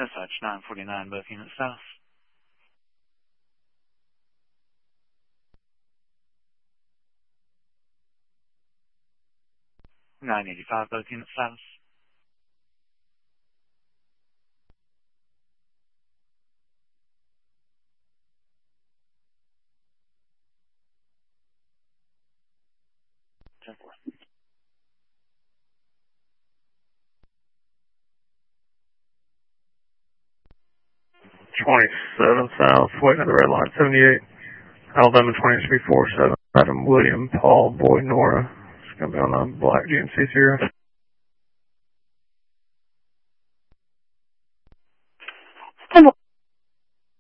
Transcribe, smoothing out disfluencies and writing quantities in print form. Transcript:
Osage 949, both units south. 985, both units south. Temple. 27 south, waiting at the red line, 78. Alabama 2347. Adam William Paul Boy Nora. It's going to be on a black GMC Sierra.